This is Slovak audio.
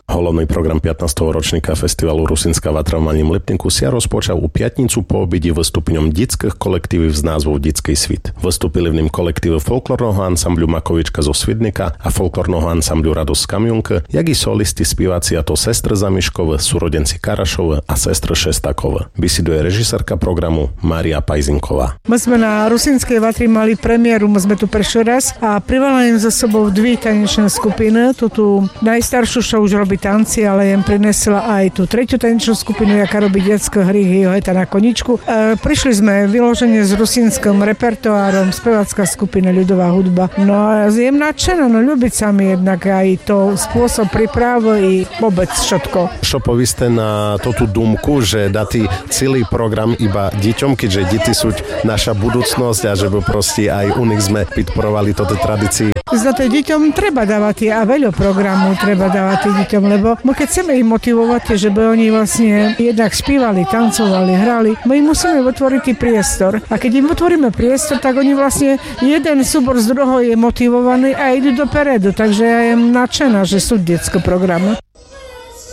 Головний program 15. ročníka festivalu Rusínska vatra v Malým Lipníku sa rozpočal u piatnicu po obede vystúpením detských kolektívov s názvom Detský svit. Vystúpili v ním kolektív folklórneho ansambľu Makovička zo Svidnika a folklórneho ansambľu Radosť z Kamionky, jak i solisti spievaci, a to sestry Zamiškové, súrodenci Karašové a sestry Šestakové. Bisiduje režisérka programu Mária Pajzinková. My sme na Rusínskej vatri mali premiéru, my sme tu prešli raz a privolali za sebou dve tanečné skupiny. Tu najstaršiu, čo už robí tanci, ale jem prinesla aj tú tretiu tanečnú skupinu, jaká robí detské hry Hojeta na koničku. Prišli sme vyloženie s rusínskym repertoárom, spevácka skupina ľudová hudba. No a jem nadšená, no ľúbiť sa mi jednak aj to spôsob prípravy i vôbec všetko. Čo povíste na tú dumku, že dati celý program iba deťom, keďže deti sú naša budúcnosť a že by proste aj u nich sme podporovali toto tradícii? Za to deťom treba dávať a veľa programu treba dávať deťom, lebo my keď chceme ich motivovať, že by oni vlastne jednak spívali, tancovali, hrali, my im musíme vytvoriť priestor. A keď im vytvoríme priestor, tak oni vlastne jeden súbor z druhého je motivovaný a idú dopredu. Takže ja jem nadšená, že sú detské programy.